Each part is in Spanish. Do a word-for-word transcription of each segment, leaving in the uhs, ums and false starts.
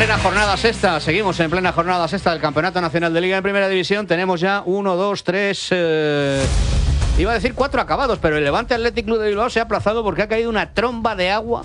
Plena jornada sexta, seguimos en plena jornada sexta del Campeonato Nacional de Liga en Primera División. Tenemos ya uno, dos, tres, eh, iba a decir cuatro acabados, pero el Levante Athletic Club de Bilbao se ha aplazado porque ha caído una tromba de agua,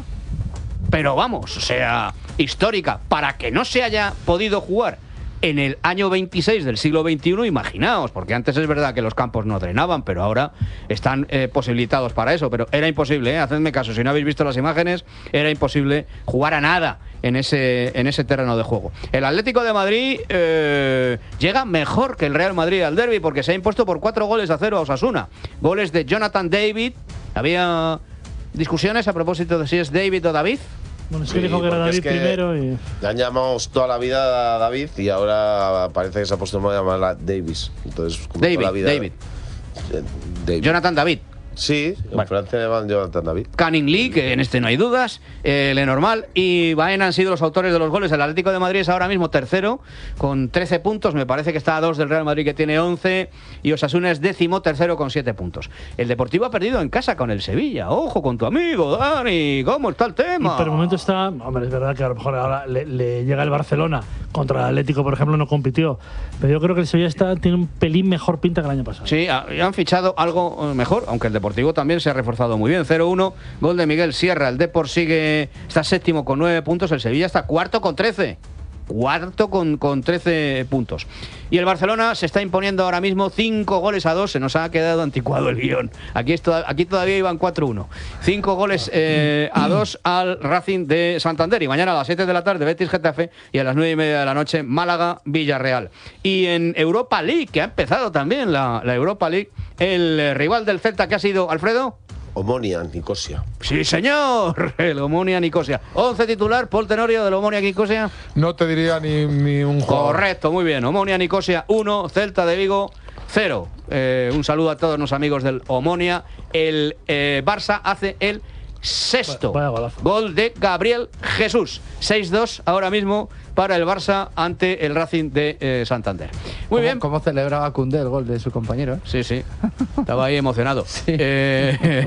pero vamos, o sea, histórica, para que no se haya podido jugar en el año veintiséis del siglo veintiuno, imaginaos, porque antes es verdad que los campos no drenaban, pero ahora están eh, posibilitados para eso, pero era imposible, ¿eh? Hacedme caso, si no habéis visto las imágenes, era imposible jugar a nada en ese, en ese terreno de juego. El Atlético de Madrid eh, llega mejor que el Real Madrid al derbi, porque se ha impuesto por cuatro goles a cero a Osasuna. Goles de Jonathan David. Había discusiones a propósito de si es David o David. Bueno, es que sí, dijo que era David es que primero y… Le han llamado toda la vida a David y ahora parece que se ha puesto a llamarla Davis. Entonces, como David, toda la vida, David. Eh, David. Jonathan David. Sí, en bueno. Francia le llaman Jonathan David. Canning Lee, que en este no hay dudas, eh, Lenormand y Baena han sido los autores de los goles. El Atlético de Madrid es ahora mismo tercero con trece puntos, me parece que está a dos del Real Madrid, que tiene once, y Osasuna es décimo tercero con siete puntos. El Deportivo ha perdido en casa con el Sevilla. Ojo con tu amigo, Dani, ¿cómo está el tema? Y por el momento está… Hombre, es verdad que a lo mejor ahora le, le llega el Barcelona, contra el Atlético, por ejemplo, no compitió, pero yo creo que el Sevilla está, tiene un pelín mejor pinta que el año pasado. Sí, han fichado algo mejor, aunque el Deportivo también se ha reforzado muy bien. cero uno, gol de Miguel Sierra. El Depor sigue, está séptimo con nueve puntos. El Sevilla está cuarto con trece. Cuarto con, con trece puntos. Y el Barcelona se está imponiendo ahora mismo cinco goles a dos. Se nos ha quedado anticuado el guión. Aquí, esto, aquí todavía iban cuatro uno. cinco goles eh, a dos al Racing de Santander. Y mañana a las siete de la tarde Betis Getafe, y a las nueve y media de la noche Málaga Villarreal. Y en Europa League, que ha empezado también la, la Europa League, el rival del Celta, que ha sido, Alfredo, Omonia Nicosia. Sí, señor, el Omonia Nicosia. once titular, Paul Tenorio, del Omonia Nicosia. No te diría ni, ni un jugador. Correcto, muy bien. Omonia Nicosia uno, Celta de Vigo cero. Eh, un saludo a todos los amigos del Omonia. El eh, Barça hace el sexto Vaya golazo. gol de Gabriel Jesús. seis dos ahora mismo para el Barça ante el Racing de eh, Santander. Muy ¿Cómo, bien. ¿Cómo celebraba Koundé el gol de su compañero? ¿eh? Sí, sí. Estaba ahí emocionado. Sí. Eh,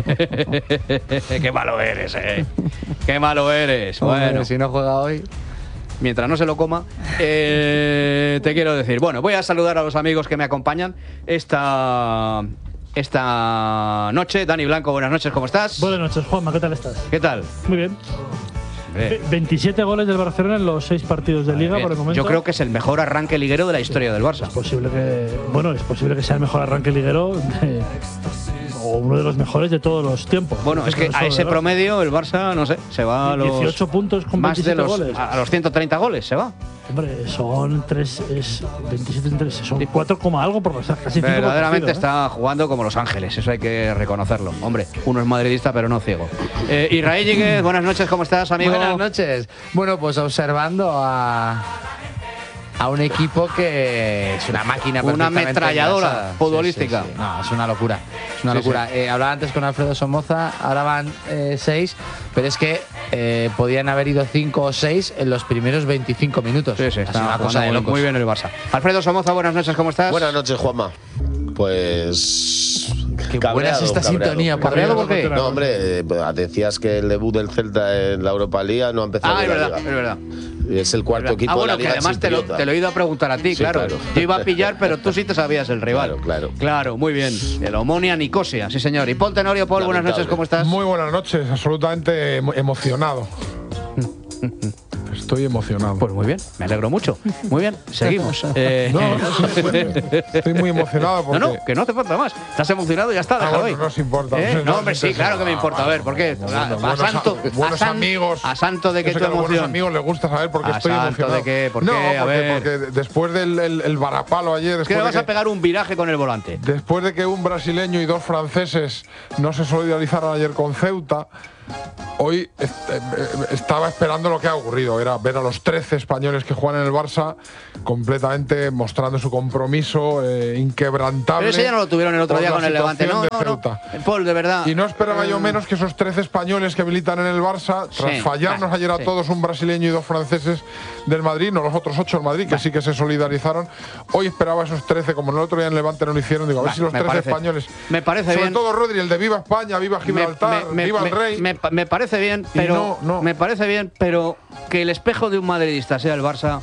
qué malo eres, eh. Qué malo eres. Hombre, bueno, si no juega hoy… mientras no se lo coma, eh, te quiero decir. Bueno, voy a saludar a los amigos que me acompañan esta, esta noche. Dani Blanco, buenas noches, ¿cómo estás? Buenas noches, Juanma, ¿qué tal estás? ¿Qué tal? Muy bien. Hombre. veintisiete goles del Barcelona en los seis partidos de Liga por el momento. Yo creo que es el mejor arranque liguero de la historia del Barça. Es posible que… Bueno, es posible que sea el mejor arranque liguero de, o uno de los mejores de todos los tiempos. Bueno, es que a ese promedio el Barça, no sé, se va a los… dieciocho puntos con más de veintisiete los, goles. A, a los ciento treinta goles se va. Hombre, son tres, es veintisiete en tres, son cuatro coma algo por pasar, casi cinco por Verdaderamente partido, ¿eh? está jugando como Los Ángeles, eso hay que reconocerlo. Hombre, uno es madridista pero no ciego. Eh, Israel Yiguez, buenas noches, ¿cómo estás, amigo? Buenas noches. Bueno, pues observando a… a un equipo que es una máquina Una perfectamente ametralladora engrasada. futbolística. Sí, sí, sí. No, es una locura. Es una Sí, locura. sí. Eh, hablaba antes con Alfredo Somoza, ahora van eh, seis, pero es que eh, podían haber ido cinco o seis en los primeros veinticinco minutos. Sí, sí, Es está una cosa jugando de muy, locos. muy bien el Barça. Alfredo Somoza, buenas noches, ¿cómo estás? Buenas noches, Juanma. Pues… Qué buena es esta sintonía, por ¿Cabreado Dios. por qué? No, hombre, eh, decías que el debut del Celta en la Europa League no ha empezado Ah, es bien la verdad, Liga. es verdad. Es el cuarto equipo Ah, bueno, de la que Liga además te lo, chipriota. te lo he ido a preguntar a ti, Sí, claro. claro. Yo iba a pillar, pero tú sí te sabías el rival. Claro, claro. Claro, muy bien. El Omonia Nicosia, sí señor. Y Paul Tenorio, Paul, buenas Lamentable. noches, ¿cómo estás? Muy buenas noches, absolutamente emo- emocionado. Estoy emocionado. Pues muy bien, me alegro mucho. Muy bien, seguimos. Eh, No, estoy muy emocionado porque… no, no, que no hace falta más. Estás emocionado y ya está, Ah, déjalo bueno, ahí. no os importa. ¿Eh? No os No, hombre, sí, interesa. claro que me importa. A ver, ¿por qué? Bueno, A, a buenos santo, a- buenos a san- amigos. a santo de que Yo sé tu a los buenos emoción. amigos les gusta saber por qué ¿A estoy santo emocionado. de qué? ¿Por no, qué? A porque, ver. porque después del el, el varapalo ayer… Es que después le de vas a pegar un viraje con el volante. Después de que un brasileño y dos franceses no se solidarizaron ayer con Ceuta, hoy est eh, estaba esperando lo que ha ocurrido. Era ver a los trece españoles que juegan en el Barça completamente mostrando su compromiso eh, inquebrantable. Pero ese ya no lo tuvieron el otro por día la con el Levante. No, situación no, de Ceuta. no. Paul, de verdad. Y no esperaba yo Eh, menos que esos trece españoles que militan en el Barça, tras Sí, fallarnos bah, ayer a sí. todos, un brasileño y dos franceses del Madrid, no los otros ocho del Madrid, que sí que se solidarizaron. Hoy esperaba esos trece, como en el otro día en Levante no lo hicieron. Digo, a ver Bah, si los me trece parece- españoles. me parece Sobre bien. todo Rodri, el de Viva España, Viva Gibraltar, me, me- Viva me- el Rey. me pa- me parece bien, pero no, no. me parece bien, pero que el espejo de un madridista sea el Barça.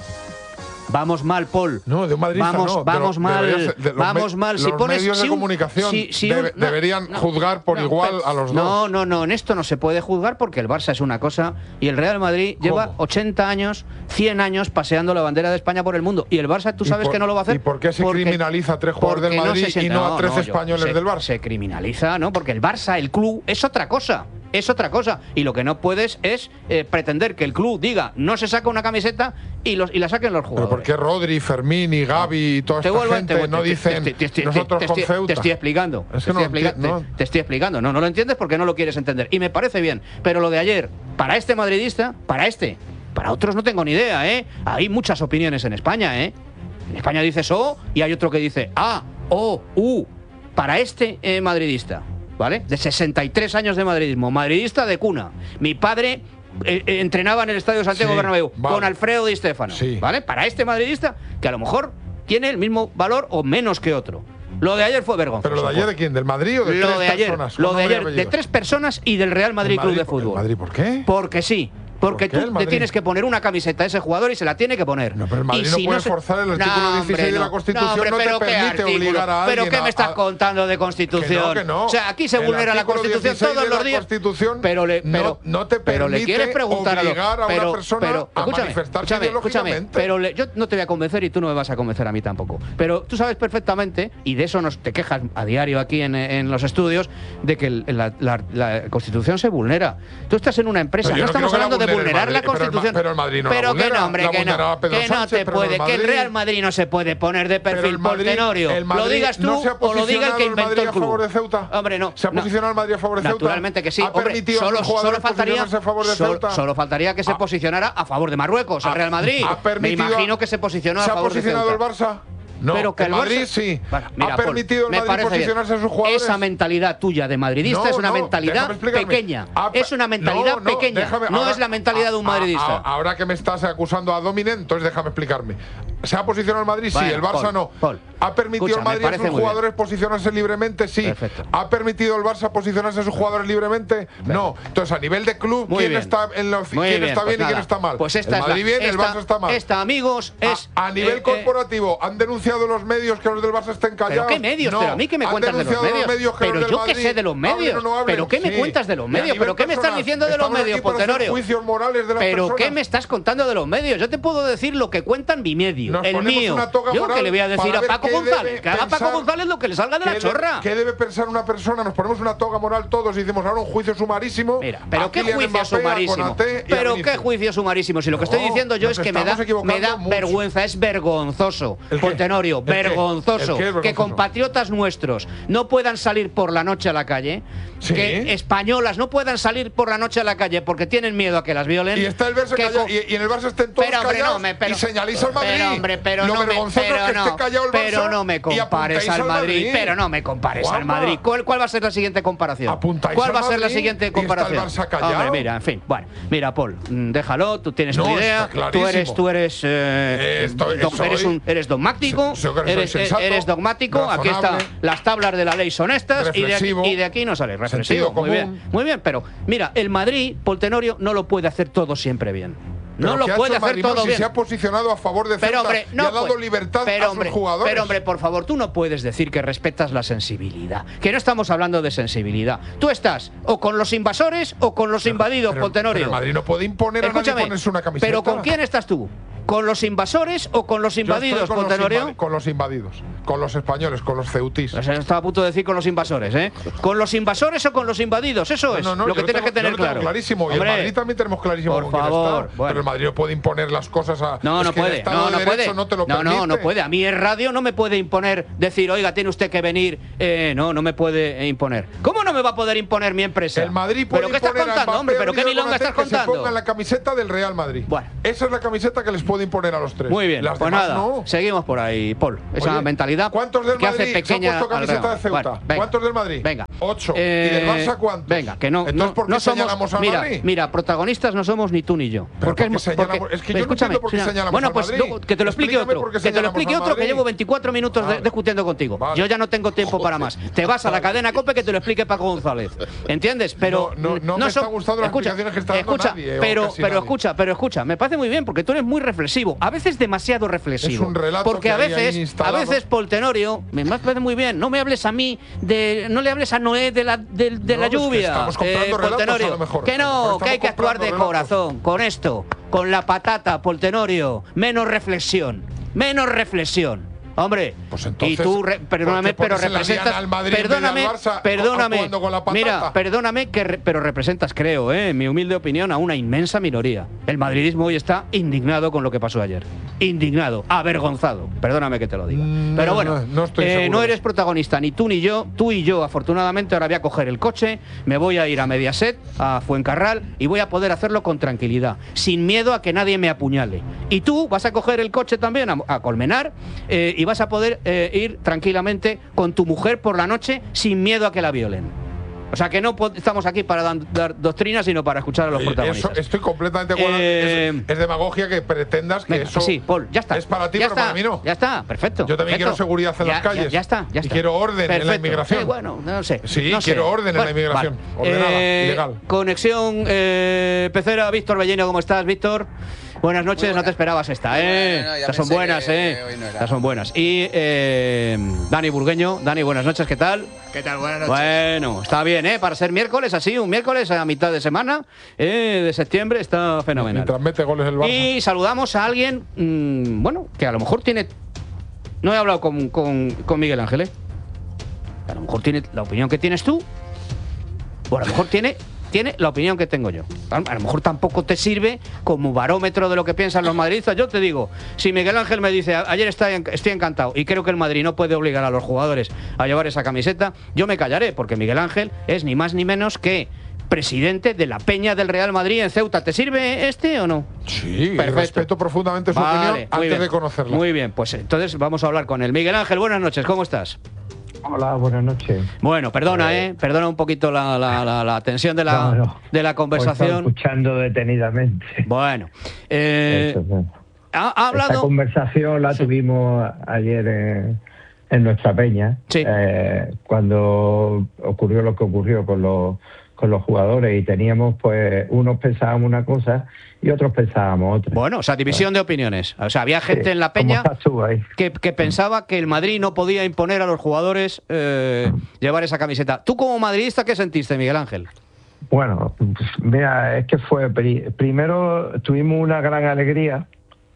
Vamos mal, Paul. No, de un madridista vamos, no. de vamos lo- mal. debería ser- de los vamos me- mal. Si los pones medios de si un- comunicación si- si debe- un- no, deberían no, juzgar por no, igual pero- a los no, dos. No, no, en esto no se puede juzgar porque el Barça es una cosa y el Real Madrid lleva ¿Cómo? ochenta años, cien años paseando la bandera de España por el mundo. Y el Barça, tú ¿Y sabes por- que no lo va a hacer. ¿Y por qué se porque- criminaliza a tres jugadores del porque no Madrid se siente- y no a no, tres no, yo- españoles se- del Barça? Se criminaliza, ¿no? Porque el Barça, el club, es otra cosa. Es otra cosa. Y lo que no puedes es eh, pretender que el club diga no se saca una camiseta y, los, y la saquen los Pero jugadores. ¿por qué Rodri, Fermín y Gavi y toda Te esta vuelvo, gente te vuelvo- no te- dicen te- te- te- nosotros te- con te- Ceuta? Te estoy explicando. Es te, que no estoy explica- enti- no. te- te estoy explicando. No, no lo entiendes porque no lo quieres entender. Y me parece bien. Pero lo de ayer, para este madridista, para este, para otros no tengo ni idea, ¿eh? Hay muchas opiniones en España, ¿eh? En España dices O y hay otro que dice A, O, U. Para este eh, madridista, ¿vale? De sesenta y tres años de madridismo, madridista de cuna. Mi padre eh, eh, entrenaba en el Estadio Santiago Sí, Bernabéu vale. con Alfredo Di Stéfano, Sí. ¿vale? Para este madridista, que a lo mejor tiene el mismo valor o menos que otro. Lo de ayer fue vergonzoso. ¿Pero lo de ayer de quién? ¿Del Madrid o de Lo tres de ayer, personas? lo con de nombre y ayer, de apellido? tres personas y del Real Madrid, ¿El Club de ¿El Fútbol. Madrid por qué? Porque sí. Porque ¿Por qué el tú le Madrid? tienes que poner una camiseta a ese jugador y se la tiene que poner. No, pero el Madrid Y no si puede se- forzar el No, artículo dieciséis hombre, de la no. Constitución, hombre, no te pero ¿qué permite artículo? obligar a ¿Pero alguien qué a- me estás a- contando de Constitución? Que no, que no. O sea, aquí se El vulnera la artículo Constitución dieciséis todos de los la días. Constitución pero le, no- pero, no te pero le permite quieres preguntar a lo- obligar a una pero- persona pero, a escúchame, manifestarse escúchame, escúchame, ideológicamente. pero le- yo no te voy a convencer y tú no me vas a convencer a mí tampoco. Pero tú sabes perfectamente, y de eso nos te quejas a diario aquí en, en los estudios, de que el- la, la- la Constitución se vulnera. Tú estás en una empresa, Pero yo no no estamos quiero que la hablando de vulnere el vulnerar la Madrid, pero el Ma- Constitución. pero el Madrid no la Pero que vulnera, no, hombre, la que no. vulneraba Pedro Que no Sánchez, te pero puede, el que el Madrid- Real Madrid no se puede poner de Pero perfil el Madrid- Tenorio. el Madrid Lo digas tú no se ha o lo diga el que posicionado el inventó Madrid el a club. favor de Ceuta. Hombre, no. ¿Se ha no. posicionado el Madrid a favor de Ceuta? Naturalmente que sí. ¿Ha Hombre, permitido a solo, sus jugadores solo faltaría, posicionarse a favor de solo, Ceuta? solo faltaría que se Ha- posicionara a favor de Marruecos, el ha- Real Madrid. ha permitido- Me imagino que se posicionó a ¿Se ha favor de posicionado el Ceuta. Barça? No, Pero que el el Madrid Barça- sí. Bueno, mira, ¿Ha Paul, permitido el me Madrid parece bien. posicionarse a sus jugadores? Esa mentalidad tuya de madridista No, es una no, mentalidad déjame explicarme. pequeña. Ha pe- Es una mentalidad no, no, pequeña. déjame- no ahora- es la mentalidad de un a- a- madridista. Ahora que me estás acusando a Domine, entonces déjame explicarme. ¿Se ha posicionado el Madrid? Sí, Bueno, el Barça Paul, no. Paul, ¿Ha permitido escucha, el me Madrid a parece sus muy bien. jugadores posicionarse libremente? Sí. Perfecto. ¿Ha permitido el Barça posicionarse a sus jugadores libremente? No. Entonces, a nivel de club, Muy ¿quién bien. está, en la, Muy quién bien, está pues bien y quién nada. está mal? Pues esta el es Madrid la- bien, el esta- Barça está mal. Esta, amigos, es. A, a nivel eh, eh, corporativo, ¿han denunciado los medios que los del Barça estén callados? ¿Pero qué medios? No. Pero a mí que me ¿Han cuentas de los denunciado medios. que Pero los del yo qué Madrid sé de los medios. hablen o no hablen? ¿Pero qué me Sí. cuentas de los Y a medios? nivel ¿Pero qué me estás personal, diciendo de los estamos aquí medios, para hacer Poltenorio? juicios morales de las ¿Pero personas. qué me estás contando de los medios? Yo te puedo decir lo que cuentan mi medio, Nos el ponemos mío. una toga Yo moral que le voy a decir para a ver Paco qué González, debe que haga Paco pensar- González lo que le salga de la ¿Qué chorra. debe, ¿Qué debe pensar una persona? Nos ponemos una toga moral todos y decimos ahora un juicio sumarísimo. Mira, pero a qué Kylian juicio Mbappé, a sumarísimo. Konaté y a Pero qué Vinicius. juicio sumarísimo. Si lo que estoy No, diciendo yo nos es que me estamos da, equivocando me da mucho. vergüenza, es vergonzoso. ¿El qué? Poltenorio, ¿El qué? vergonzoso. ¿El qué es Que vergonzoso? compatriotas nuestros no puedan salir por la noche a la calle. Sí. Que españolas no puedan salir por la noche a la calle porque tienen miedo a que las violen. Y está el Barça que callado, co- y, y en el Barça estén todos Pero, hombre, callados no me- pero- y señaléis al Madrid. Pero, hombre, pero Lo no me, vergonzoso pero es que no, esté callado el Barça pero no me y compares apuntáis al Madrid, pero no me compares al Juanma. Madrid. ¿Cuál, cuál va a ser la siguiente comparación? Apuntáis ¿Cuál al va a ser la Madrid siguiente y está el comparación? Barça callado. Hombre, mira, en fin. Bueno, mira, Paul, mm, déjalo, tú tienes No, tu está idea, tú clarísimo. eres, tú eres, eh, Eh, estoy- doc- soy- eres, un, eres dogmático, soy- soy- soy eres, sensato, eres dogmático. Aquí están razonable, las tablas de la ley son estas y de, aquí, reflexivo, y de aquí no sale reflexivo. sentido Muy común. bien, muy bien, pero mira, el Madrid, Poltenorio, no lo puede hacer todo siempre bien. Pero No lo ¿qué ha puede hecho el hacer Madrid todo si bien. se ha posicionado a favor de Ceuta Pero hombre, no y ha dado puede. libertad pero, a hombre, sus jugadores. Pero hombre, por favor, tú no puedes decir que respetas la sensibilidad. Que no estamos hablando de sensibilidad. Tú estás o con los invasores o con los invadidos, pero, Poltenorio. pero el Madrid no puede imponer a nadie Escúchame, ponerse una camiseta. pero ¿con quién estás tú? ¿Con los invasores o con los Yo estoy invadidos, con los Poltenorio? invadi- con los invadidos, con los españoles, con los ceutis. O sea, estaba a punto de decir con los invasores, ¿eh? ¿Con los invasores o con los invadidos? Eso es No, no, lo yo que tienes tengo- que tener yo lo tengo claro. clarísimo. Y Hombre, el Madrid también tenemos clarísimo por con quién favor, está. bueno. Pero el Madrid no puede imponer las cosas a. No, es no que el puede. Estado No, de no Derecho puede. No te lo no, no, permite. no puede. A mí el radio no me puede imponer decir, oiga, tiene usted que venir. Eh, no, no me puede eh, imponer. ¿Cómo no me va a poder imponer mi empresa? El Madrid puede ¿Pero qué estás imponer a contando, Mbappé, hombre? ¿Pero qué Rodrigo milonga estás Konaté que se contando? pongan la camiseta del Real Madrid. Bueno. Esa es la camiseta que les puede imponer a los tres. Muy bien, Las pues demás nada, no. seguimos por ahí, Paul. Esa Oye, mentalidad ¿Cuántos del que Madrid hace se han pequeña puesto al camiseta Real. de Ceuta? Bueno, venga. ¿Cuántos del Madrid? Venga. Ocho. Eh, ¿Y del Barça cuántos? Venga, que no. Entonces, no, ¿por qué no somos, señalamos al mira, Madrid? mira, protagonistas no somos ni tú ni yo. Pero Porque ¿por qué es, señalamos? porque, Es que yo no escúchame, entiendo por qué señala- señalamos bueno, al pues Madrid. luego que te lo explique Explícame otro. por qué Que te lo señalamos explique al otro, que Madrid. llevo veinticuatro minutos de- Vale. discutiendo contigo. Vale. Yo ya no tengo tiempo para más. Te vas a la cadena COPE que te lo explique Paco González. ¿Entiendes? Pero No, no, no me son- está gustando las escucha, explicaciones que está dando escucha, nadie, o pero, casi pero nadie. escucha, pero escucha, me parece muy bien porque tú eres muy reflexivo, a veces demasiado reflexivo. Es un relato porque que a hay ahí veces, a instalado. veces Paul Tenorio, me parece muy bien. No me hables a mí de, no le hables a Noé de la de, de No, la es que lluvia. estamos comprando Paul relatos, Tenorio. a lo mejor. Que A lo mejor no, que hay estamos que actuar de comprando relatos. corazón, con esto, con la patata, Paul Tenorio. Menos reflexión, menos reflexión. Hombre, Pues entonces, y tú, re- perdóname, ¿por qué pero pones en la representas. diana al Madrid en vez de al perdóname, Barça, perdóname. actuando con la patata? Mira, perdóname, que re- pero representas, creo, eh, en mi humilde opinión, a una inmensa minoría. El madridismo hoy está indignado con lo que pasó ayer. Indignado, avergonzado. Perdóname que te lo diga. Mm, Pero no, bueno, no, no estoy eh, seguro no de eres eso. protagonista, ni tú ni yo. Tú y yo, afortunadamente, ahora voy a coger el coche, me voy a ir a Mediaset, a Fuencarral, y voy a poder hacerlo con tranquilidad, sin miedo a que nadie me apuñale. Y tú vas a coger el coche también a, a Colmenar eh, y vas a poder eh, ir tranquilamente con tu mujer por la noche sin miedo a que la violen. O sea que no po- estamos aquí para dar, dar doctrinas, sino para escuchar a los Eso, protagonistas. estoy completamente de acuerdo. Eh, es, es demagogia que pretendas que Venga, eso sí, Paul, ya está. es para ti, ya pero está, para mí no. Ya está, perfecto. Yo también perfecto. quiero seguridad en Ya- las calles. Ya, ya está, ya Y está. quiero orden en la Perfecto. inmigración. Sí, bueno, no sé. Sí, no sé. quiero orden en la inmigración. Ordenada, ilegal. Conexión eh, pecera, Víctor Bellino, ¿cómo estás, Víctor? Buenas noches, buena. no te esperabas esta, Muy ¿eh? buena, no, ya Estas son pensé buenas, que ¿eh? hoy no era. Estas son buenas. Y eh, Dani Burgueño. Dani, buenas noches, ¿qué tal? ¿Qué tal? Buenas noches. Bueno, está bien, ¿eh? Para ser miércoles, así, un miércoles a mitad de semana eh, de septiembre, está fenomenal. Mientras mete goles el Barça. Y saludamos a alguien, mmm, bueno, que a lo mejor tiene... No he hablado con, con, con Miguel Ángel, ¿eh? A lo mejor tiene la opinión que tienes tú, o a lo mejor tiene, tiene la opinión que tengo yo. A, a lo mejor tampoco te sirve como barómetro de lo que piensan los madridistas. Yo te digo, si Miguel Ángel me dice, ayer está, estoy encantado y creo que el Madrid no puede obligar a los jugadores a llevar esa camiseta, yo me callaré, porque Miguel Ángel es ni más ni menos que presidente de la Peña del Real Madrid en Ceuta. ¿Te sirve este o no? Sí, y Perfecto. respeto profundamente su Vale, opinión muy antes bien. de conocerla. Muy bien, pues entonces vamos a hablar con él. Miguel Ángel, buenas noches, ¿cómo estás? Hola, buenas noches. Bueno, perdona, ¿eh? Perdona un poquito la, la, la, la tensión de la, No, no. de la Os estaba conversación. escuchando detenidamente. Bueno, eh, Eso, sí. ha, ha Esta hablado... conversación la tuvimos ayer en, en nuestra peña, Sí. eh, cuando ocurrió lo que ocurrió con los, con los jugadores y teníamos, pues, unos pensábamos una cosa y otros pensábamos otra. Bueno, o sea, división de opiniones. O sea, había gente Sí. en la ¿Cómo Peña estás tú ahí? que, que pensaba que el Madrid no podía imponer a los jugadores eh, llevar esa camiseta. ¿Tú como madridista qué sentiste, Miguel Ángel? Bueno, pues, mira, es que fue... pri- primero tuvimos una gran alegría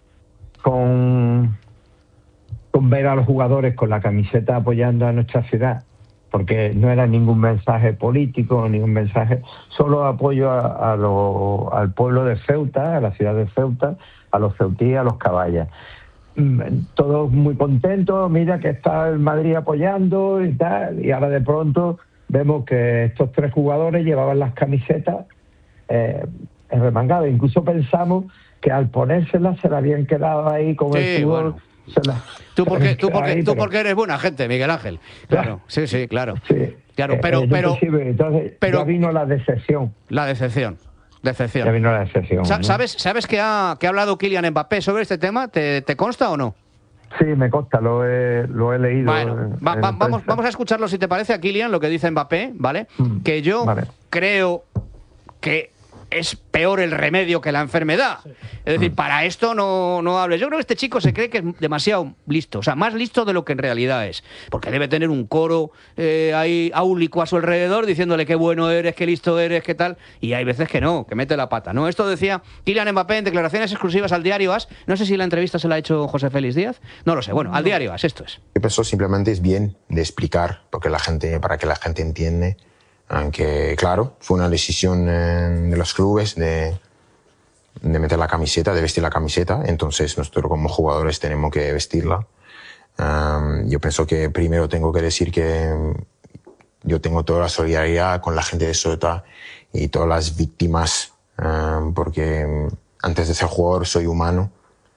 con, con ver a los jugadores con la camiseta apoyando a nuestra ciudad, porque no era ningún mensaje político, ningún mensaje, solo apoyo a, a lo- al pueblo de Ceuta, a la ciudad de Ceuta, a los ceutíes, a los caballas. Mm, Todos muy contentos, mira que está el Madrid apoyando y tal, y ahora de pronto vemos que estos tres jugadores llevaban las camisetas eh, remangadas. Incluso pensamos que al ponérselas se la habían quedado ahí con Sí, el sudor. bueno. se la- Tú se la porque, habían tú quedado porque, ahí, tú pero- porque eres buena gente, Miguel Ángel. Claro, sí, sí, claro. Sí. Claro, Eh, pero, eh, pero inclusive, entonces pero- ya vino la decepción. la decepción. Ya Decepción. vino la decepción. Sa- ¿no? ¿Sabes, ¿Sabes que ha, que ha hablado Kylian Mbappé sobre este tema? ¿Te, te consta o no? Sí, me consta, lo he, lo he leído. Bueno, en- va- en va- la vamos, prensa. vamos a escucharlo si te parece a Kylian, lo que dice Mbappé, ¿vale? Mm, Que yo vale. creo que es peor el remedio que la enfermedad. Es decir, para esto no, no hables. Yo creo que este chico se cree que es demasiado listo, o sea, más listo de lo que en realidad es, porque debe tener un coro eh, ahí áulico a su alrededor diciéndole qué bueno eres, qué listo eres, qué tal, y hay veces que no, que mete la pata, ¿no? Esto decía Kylian Mbappé en declaraciones exclusivas al diario AS. No sé si la entrevista se la ha hecho José Félix Díaz, no lo sé. Bueno, al diario AS, esto es. Yo pienso simplemente es bien de explicar porque la gente, para que la gente entiende, aunque claro, fue una decisión eh, de los clubes de, de meter la camiseta, de vestir la camiseta, entonces nosotros como jugadores tenemos que vestirla. Um, yo pienso que primero tengo que decir que yo tengo toda la solidaridad con la gente de Ceuta y todas las víctimas, um, porque antes de ser jugador soy humano.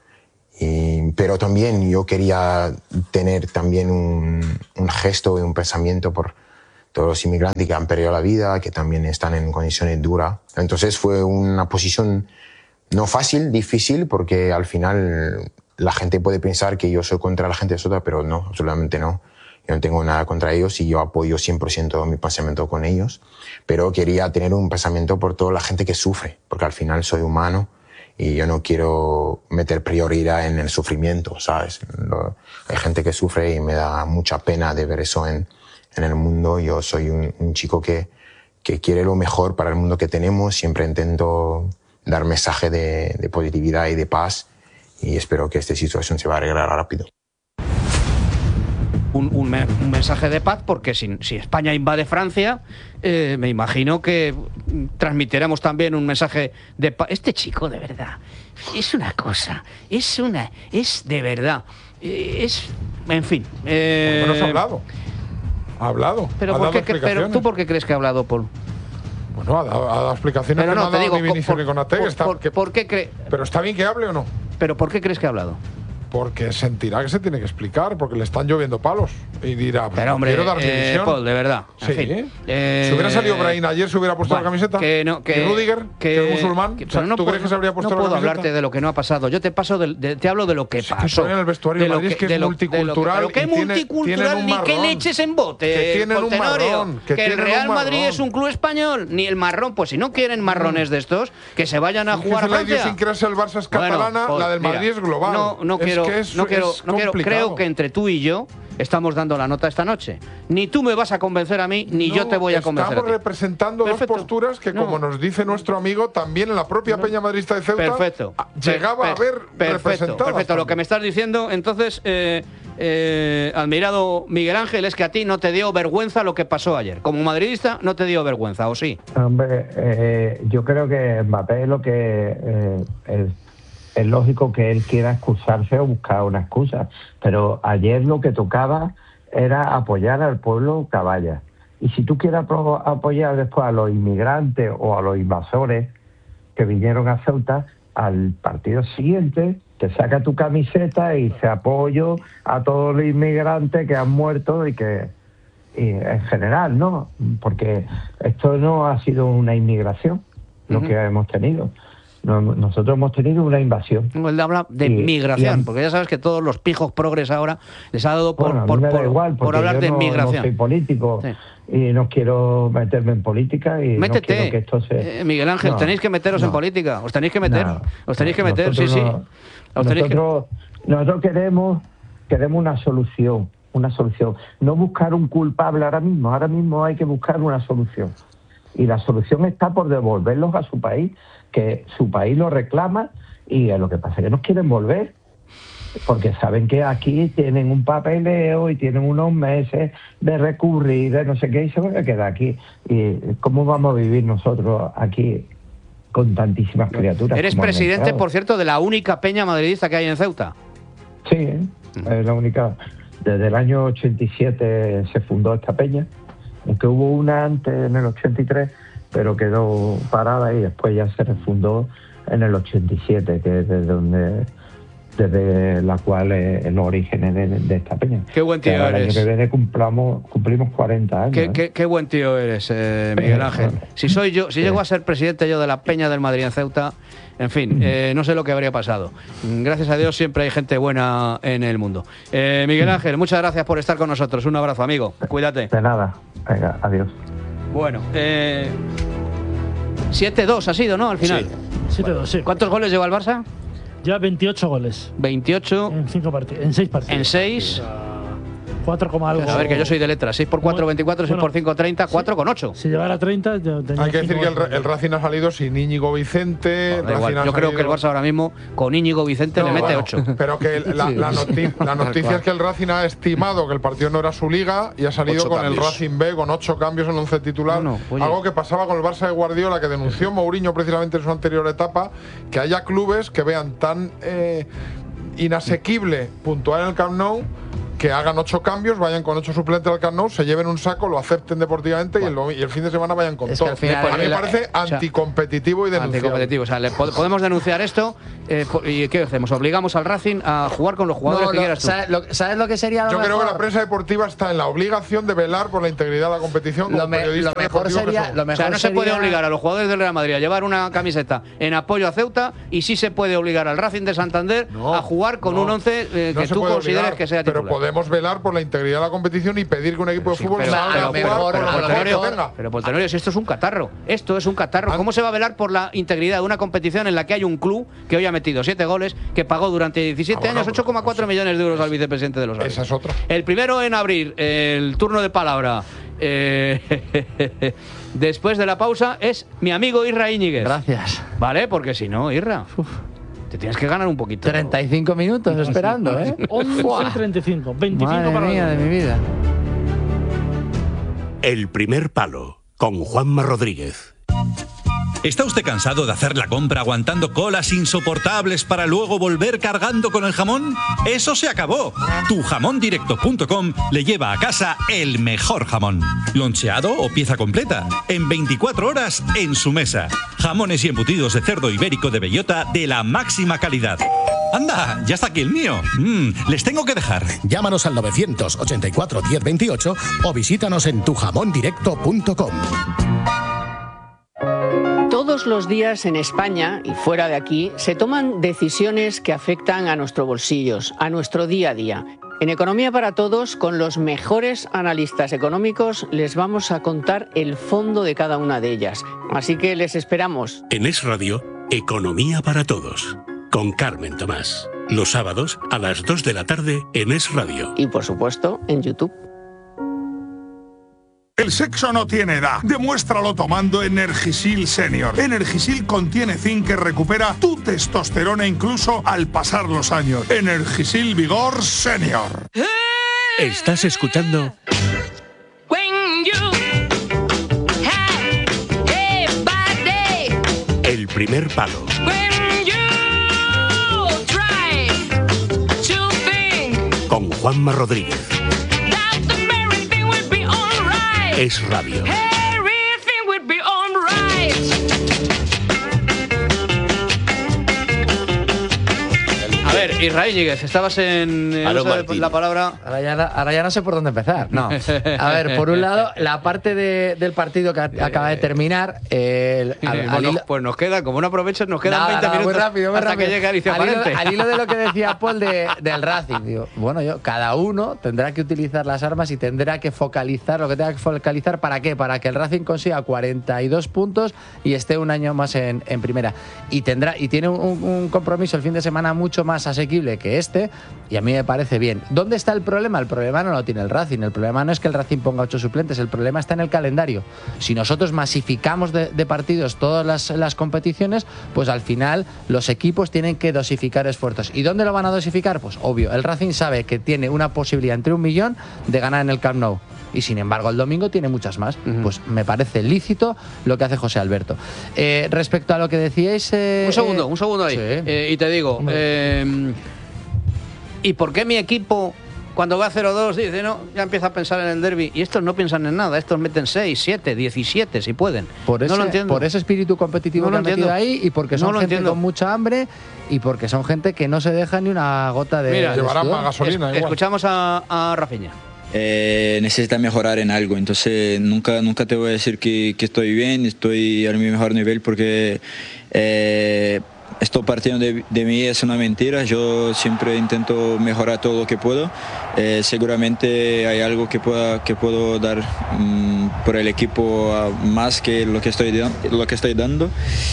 Y, pero también yo quería tener también un, un gesto y un pensamiento por, todos los inmigrantes que han perdido la vida, que también están en condiciones duras. Entonces fue una posición no fácil, difícil, porque al final la gente puede pensar que yo soy contra la gente de Ceuta, pero no, absolutamente no. Yo no tengo nada contra ellos y yo apoyo cien por ciento mi pensamiento con ellos, pero quería tener un pensamiento por toda la gente que sufre, porque al final soy humano y yo no quiero meter prioridad en el sufrimiento, ¿sabes? Lo, hay gente que sufre y me da mucha pena de ver eso en, en el mundo. Yo soy un, un chico que, que quiere lo mejor para el mundo que tenemos, siempre intento dar mensaje de, de positividad y de paz y espero que esta situación se va a arreglar rápido. Un, un, me, un mensaje de paz, porque si, si España invade Francia, eh, me imagino que transmitiremos también un mensaje de paz. Este chico, de verdad, es una cosa, es una, es de verdad, es, en fin. Eh, Bueno, has hablado. Ha hablado. Pero, ha ¿por dado qué, pero ¿tú por qué crees que ha hablado, Paul? Bueno, ha dado, ha dado explicaciones Pero que no, no ha te dado digo, ni Vinicius por- ni Konaté. por- está- por- que- ¿por qué cree? Pero está bien que hable o no. ¿Pero por qué crees que ha hablado? Porque sentirá que se tiene que explicar, porque le están lloviendo palos. Y dirá, pues, Pero no hombre, quiero dar mi eh, visión. Paul, de verdad. En Sí. fin, eh, si hubiera salido Brahim ayer, se hubiera puesto bueno, la camiseta. que no, que, ¿Y Rudiger, que, es musulmán. que- O sea, pero no ¿Tú puedo- crees que se habría puesto no la puedo camiseta? hablarte de lo que no ha pasado. Yo te paso de, de- te hablo de lo que Sí, que pasó. estoy en el vestuario de de lo Madrid, es que es de lo- multicultural de lo que- Pero qué y tiene- multicultural tienen un ni qué marrón. leches en bote. Que tienen un Poltenorio. marrón, que Que el tienen Real un Madrid marrón. es un club español. Ni el marrón. Pues si no quieren marrones de estos, que se vayan a Es que jugar a si la Francia. idiosincrasia del Barça es Bueno, catalana, Paul, la del Madrid mira, es global. No, no Es quiero, que es- no quiero, es no quiero. complicado. Creo que entre tú y yo estamos dando la nota esta noche. Ni tú me vas a convencer a mí, ni yo No, te voy a convencer a Estamos ti. representando Perfecto. dos posturas que, No. como nos dice nuestro amigo, también en la propia Peña Madridista de Ceuta Perfecto. a- llegaba a Per- ver perfecto, representadas. perfecto. Lo que me estás diciendo, entonces, eh, eh, admirado Miguel Ángel, es que a ti no te dio vergüenza lo que pasó ayer. Como madridista, no te dio vergüenza, ¿o sí? Hombre, eh, yo creo que Mbappé es lo que eh, es, es lógico que él quiera excusarse o buscar una excusa, pero ayer lo que tocaba era apoyar al pueblo caballa. Y si tú quieres apro- apoyar después a los inmigrantes o a los invasores que vinieron a Ceuta, al partido siguiente te saca tu camiseta y se apoyo a todos los inmigrantes que han muerto y que y en general, ¿no? Porque esto no ha sido una inmigración lo Ujú. que hemos tenido. No- nosotros hemos tenido una invasión. No, él habla de Y- migración, y- porque ya sabes que todos los pijos progres ahora les ha dado por, Bueno, a mí por, me da por- igual, por porque hablar yo de no, migración. no soy político Sí. y no quiero meterme en política y no Métete, quiero que esto se... eh, Miguel Ángel, No, tenéis que meteros en no. política, os tenéis que meter, No, os tenéis que meter, sí, nosotros sí. no- Os tenéis que- nosotros, nosotros queremos, queremos una solución, una solución. No buscar un culpable ahora mismo, ahora mismo hay que buscar una solución. Y la solución está por devolverlos a su país, que su país lo reclama y lo que pasa es que nos quieren volver. Porque saben que aquí tienen un papeleo y tienen unos meses de recurrir, de no sé qué, y se van a quedar aquí. ¿Y cómo vamos a vivir nosotros aquí con tantísimas criaturas? Eres como han presidente, entrado? por cierto, de la única peña madridista que hay en Ceuta. Sí, es la única. Desde el año ochenta y siete se fundó esta peña, aunque hubo una antes en el ochenta y tres, pero quedó parada y después ya se refundó en el ochenta y siete, que es desde donde desde la cual es los orígenes de, de esta peña. Qué buen tío Que ahora el eres. año que viene cumplamos, cumplimos cuarenta años. Qué, ¿eh? qué- qué buen tío eres, eh, Miguel Eh, Ángel. bueno. Si soy yo, si Sí. llego a ser presidente yo de la Peña del Madrid en Ceuta, en fin, eh, no sé lo que habría pasado. Gracias a Dios siempre hay gente buena en el mundo. Eh, Miguel Ángel, muchas gracias por estar con nosotros. Un abrazo, amigo. Cuídate. De nada. Venga, adiós. Bueno, eh, siete dos ha sido, ¿no? Al final. siete dos, sí. ¿Cuántos goles lleva el Barça? Ya veintiocho goles veintiocho en cinco partidos, en seis partidos. en seis. cuatro, algo. A ver, que yo soy de letras. seis por cuatro, veinticuatro, seis por cinco, treinta, cuatro con ocho. Si llegara a treinta, yo tenía Hay que decir cinco que el, goles. Ra- el Racing ha salido sin Íñigo Vicente. Da igual, Racing ha yo creo que el salido- Barça ahora mismo con Íñigo Vicente No, le mete bueno, ocho. Pero que la, la noti- la noticia es que el Racing ha estimado que el partido no era su liga y ha salido Ocho con cambios. el Racing B con ocho cambios en once titular. Bueno, oye. Algo que pasaba con el Barça de Guardiola, que denunció Mourinho precisamente en su anterior etapa, que haya clubes que vean tan eh, inasequible puntuar en el Camp Nou que hagan ocho cambios, vayan con ocho suplentes al Camp Nou, se lleven un saco, lo acepten deportivamente bueno. y, el, y el fin de semana vayan con es todo. Que al final, a mí me la, parece o sea, anticompetitivo y denunciable. Anticompetitivo, o sea, le podemos denunciar esto eh, y ¿qué hacemos? Obligamos al Racing a jugar con los jugadores no, que lo, quieras tú. ¿sabes lo, ¿Sabes lo que sería lo Yo mejor? creo que la prensa deportiva está en la obligación de velar por la integridad de la competición. Lo, me, lo mejor sería, lo mejor o sea, no sería... se puede obligar a los jugadores del Real Madrid a llevar una camiseta en apoyo a Ceuta y sí se puede obligar al Racing de Santander no, a jugar con no, un once eh, no que tú consideres obligar, que sea titular. Pero podemos velar por la integridad de la competición y pedir que un equipo pero de sí, fútbol pero, salga pero, a pero, jugar pero, por lo pero, mejor que tenga. Pero, Poltenorio, si esto es un catarro, esto es un catarro. ¿Cómo se va a velar por la integridad de una competición en la que hay un club que hoy ha metido siete goles, que pagó durante diecisiete ah, bueno, años ocho coma cuatro millones de euros al vicepresidente de los Árabes? Esa es otra. El primero en abrir el turno de palabra eh, después de la pausa es mi amigo Isra Íñiguez. Gracias. Vale, porque si no, Isra, uf, te tienes que ganar un poquito. treinta y cinco minutos esperando, ¿eh? once treinta y cinco, veinticinco Madre para mía de mi vida. El primer palo, con Juanma Rodríguez. ¿Está usted cansado de hacer la compra aguantando colas insoportables para luego volver cargando con el jamón? ¡Eso se acabó! tu jamón directo punto com le lleva a casa el mejor jamón. Loncheado o pieza completa. En veinticuatro horas en su mesa. Jamones y embutidos de cerdo ibérico de bellota de la máxima calidad. ¡Anda! ¡Ya está aquí el mío! Mm, les tengo que dejar. Llámanos al novecientos ochenta y cuatro diez veintiocho o visítanos en tu jamón directo punto com. Todos los días en España y fuera de aquí se toman decisiones que afectan a nuestros bolsillos, a nuestro día a día. En Economía para Todos, con los mejores analistas económicos, les vamos a contar el fondo de cada una de ellas. Así que les esperamos. En Es Radio, Economía para Todos, con Carmen Tomás. Los sábados a las dos de la tarde en Es Radio. Y por supuesto, en YouTube. El sexo no tiene edad. Demuéstralo tomando Energisil Senior. Energisil contiene zinc que recupera tu testosterona incluso al pasar los años. Energisil Vigor Senior. Estás escuchando El primer palo. Con Juanma Rodríguez. Es Radio. A ver, Isra Íñiguez, estabas en el uso de la palabra. Ahora ya, ahora ya no sé por dónde empezar. No. A ver, por un lado, la parte de, del partido que acaba de terminar. El, al, bueno, al hilo, pues nos queda, como no aprovechas, nos quedan nada, veinte nada, minutos muy rápido, muy hasta rápido. que llegue Alicia al hilo, Parente. al hilo de lo que decía Paul de, del Racing, digo, bueno, yo, cada uno tendrá que utilizar las armas y tendrá que focalizar lo que tenga que focalizar. ¿Para qué? Para que el Racing consiga cuarenta y dos puntos y esté un año más en, en primera. Y tendrá y tiene un, un compromiso el fin de semana mucho más asequible que este, y a mí me parece bien. ¿Dónde está el problema? El problema no lo tiene el Racing. El problema no es que el Racing ponga ocho suplentes, el problema está en el calendario. Si nosotros masificamos de, de partidos todas las, las competiciones, pues al final los equipos tienen que dosificar esfuerzos. ¿Y dónde lo van a dosificar? Pues obvio, el Racing sabe que tiene una posibilidad entre un millón de ganar en el Camp Nou. Y sin embargo el domingo tiene muchas más. Uh-huh. Pues me parece lícito lo que hace José Alberto. Eh, respecto a lo que decíais... Eh, un segundo, un segundo ahí. Sí. Eh, y te digo... Eh, ¿Y por qué mi equipo, cuando va cero dos, dice, no, ya empieza a pensar en el derbi? Y estos no piensan en nada, estos meten seis, siete, diecisiete si pueden. Por ese, no lo entiendo. Por ese espíritu competitivo no que han metido ahí y porque son no gente entiendo. con mucha hambre y porque son gente que no se deja ni una gota de... Mira, de llevarán sudor. más gasolina. Es, escuchamos a, a Rafinha. Eh, necesita mejorar en algo, entonces nunca, nunca te voy a decir que, que estoy bien, estoy a mi mejor nivel porque... Eh, Esto partiendo de, de mí es una mentira, yo siempre intento mejorar todo lo que puedo, eh, seguramente hay algo que, pueda, que puedo dar um, por el equipo uh, más que lo que, estoy, lo que estoy dando